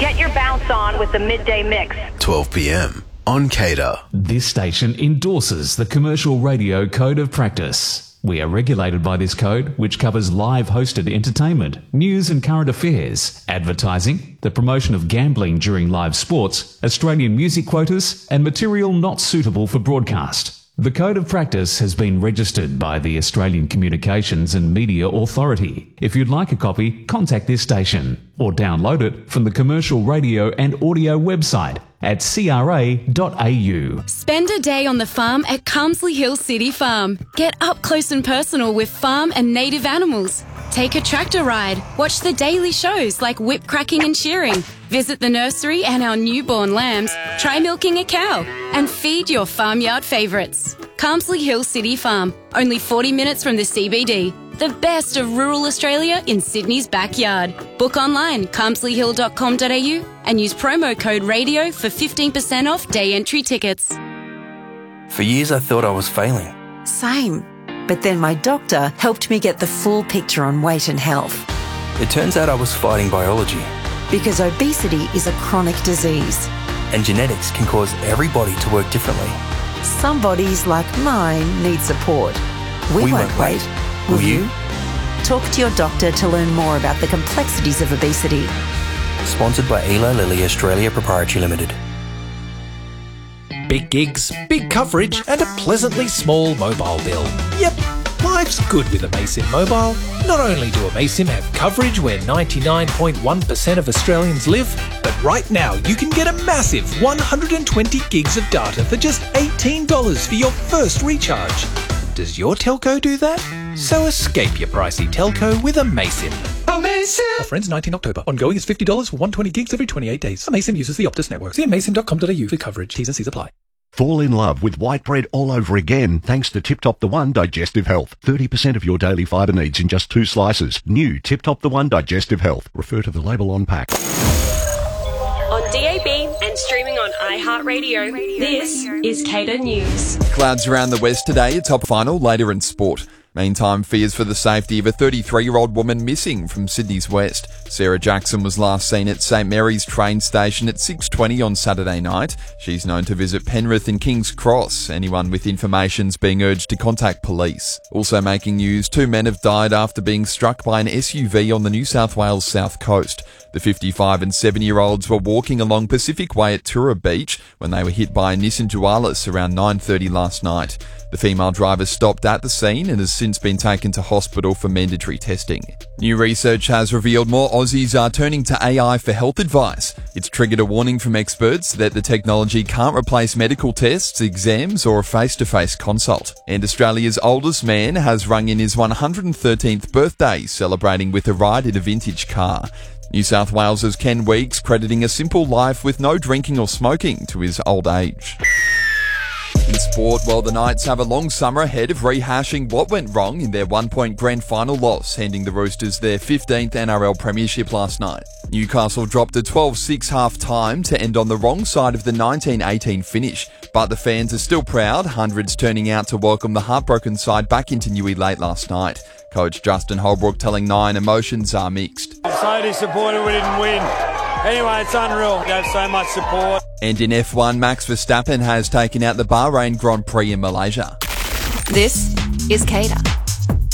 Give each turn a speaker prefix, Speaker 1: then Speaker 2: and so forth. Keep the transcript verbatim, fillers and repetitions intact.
Speaker 1: Get your bounce on with the Midday Mix.
Speaker 2: twelve p.m. on Cater.
Speaker 3: This station endorses the Commercial Radio Code of Practice. We are regulated by this code, which covers live hosted entertainment, news and current affairs, advertising, the promotion of gambling during live sports, Australian music quotas, and material not suitable for broadcast. The Code of Practice has been registered by the Australian Communications and Media Authority. If you'd like a copy, contact this station or download it from the Commercial Radio and Audio website at c r a dot a u.
Speaker 4: Spend a day on the farm at Carmsley Hill City Farm. Get up close and personal with farm and native animals. Take a tractor ride. Watch the daily shows like whip cracking and shearing. Visit the nursery and our newborn lambs. Try milking a cow. And feed your farmyard favourites. Carmsley Hill City Farm. Only forty minutes from the C B D. The best of rural Australia in Sydney's backyard. Book online, carmsley hill dot com dot a u and use promo code RADIO for fifteen percent off day entry tickets.
Speaker 5: For years I thought I was failing.
Speaker 6: Same. But then my doctor helped me get the full picture on weight and health.
Speaker 5: It turns out I was fighting biology.
Speaker 6: Because obesity is a chronic disease.
Speaker 5: And genetics can cause every body to work differently.
Speaker 6: Some bodies, like mine, need support. We,
Speaker 5: we
Speaker 6: won't,
Speaker 5: won't
Speaker 6: wait.
Speaker 5: wait.
Speaker 6: Will
Speaker 5: Will
Speaker 6: you?
Speaker 5: you?
Speaker 6: Talk to your doctor to learn more about the complexities of obesity.
Speaker 5: Sponsored by Eli Lilly Australia Proprietary Limited.
Speaker 7: Big gigs, big coverage and a pleasantly small mobile bill. Yep, life's good with Amaysim Mobile. Not only do Amaysim have coverage where ninety-nine point one percent of Australians live, but right now you can get a massive one hundred twenty gigs of data for just eighteen dollars for your first recharge. Does your telco do that? So escape your pricey telco with Amaysim. Amaysim! Offer ends nineteenth October. Ongoing is fifty dollars for one hundred twenty gigs every twenty-eight days. Amaysim uses the Optus network. See amaysim dot com dot a u for coverage. T's and C's apply.
Speaker 8: Fall in love with white bread all over again thanks to Tip Top the One Digestive Health. thirty percent of your daily fibre needs in just two slices. New Tip Top the One Digestive Health. Refer to the label on pack.
Speaker 9: On D A B and streaming on iHeartRadio, this is Cater News.
Speaker 10: Clouds around the west today, a top final later in sport. Meantime, fears for the safety of a thirty-three-year-old woman missing from Sydney's west. Sarah Jackson was last seen at St Mary's train station at six twenty on Saturday night. She's known to visit Penrith and King's Cross. Anyone with information's being urged to contact police. Also making news, two men have died after being struck by an S U V on the New South Wales south coast. The fifty-five and seven-year-olds were walking along Pacific Way at Tura Beach when they were hit by a Nissan Dualis around nine thirty last night. The female driver stopped at the scene and has since been taken to hospital for mandatory testing. New research has revealed more Aussies are turning to A I for health advice. It's triggered a warning from experts that the technology can't replace medical tests, exams or a face-to-face consult. And Australia's oldest man has rung in his one hundred thirteenth birthday, celebrating with a ride in a vintage car. New South Wales's Ken Weeks crediting a simple life with no drinking or smoking to his old age. In sport, well, the Knights have a long summer ahead of rehashing what went wrong in their one-point grand final loss, handing the Roosters their fifteenth N R L premiership last night. Newcastle dropped a twelve six half-time to end on the wrong side of the nineteen eighteen finish, but the fans are still proud, hundreds turning out to welcome the heartbroken side back into Newey late last night. Coach Justin Holbrook telling Nine emotions are mixed.
Speaker 11: I'm so disappointed we didn't win. Anyway, it's unreal. We have so much support.
Speaker 10: And in F one, Max Verstappen has taken out the Bahrain Grand Prix in Malaysia.
Speaker 6: This is Cater.